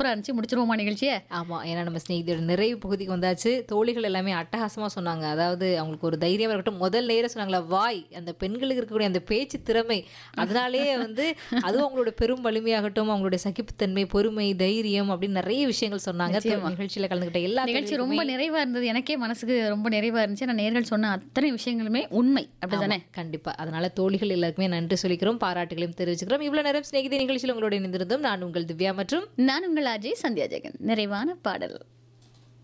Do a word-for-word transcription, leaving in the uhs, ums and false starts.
சூப்பரா இருந்துச்சு. முடிச்சிருவோமா நிகழ்ச்சியை? ஆமா. ஏன்னா நம்ம ஸ்நேகிதியோட நிறைவு பகுதிக்கு வந்தாச்சு. தோழிகள் எல்லாமே அட்டகாசமா சொன்னாங்க. அதாவது அவங்களுக்கு ஒரு தைரியமா இருக்கட்டும். முதல் நேரம் சொன்னாங்களா வாய், அந்த பெண்களுக்கு இருக்கக்கூடிய அந்த பேச்சு திறமை, அதனாலேயே வந்து அதுவும் அவங்களோட பெரும் வலிமையாகட்டும், அவங்களுடைய சகிப்புத்தன்மை, பொறுமை, தைரியம் அப்படின்னு நிறைய விஷயங்கள் சொன்னாங்க. நிச்சயமா. நிகழ்ச்சியில கலந்துக்கிட்ட எல்லா நிகழ்ச்சி ரொம்ப தோழிகளுக்குமே நிறைவா இருந்தது. எனக்கே மனசுக்கு ரொம்ப நிறைவா இருந்துச்சு. நான் நேர்கள் சொன்ன அத்தனை விஷயங்களுமே உண்மை. அப்படிதானே? ஆமா, கண்டிப்பா. அதனால தோழிகள் எல்லாருக்குமே நன்றி சொல்லிக்கிறோம், பாராட்டுகளையும் தெரிவிச்சுக்கிறோம். இவ்வளவு நேரம் ஸ்நேகிதி நிகழ்ச்சியில் உங்களோட இணைந்திருந்தோம். நான் உங்கள் திவ்யா மற்றும் நான் உங்கள் அஜய் சந்தியா ஜெகன். நிறைவான பாடல்.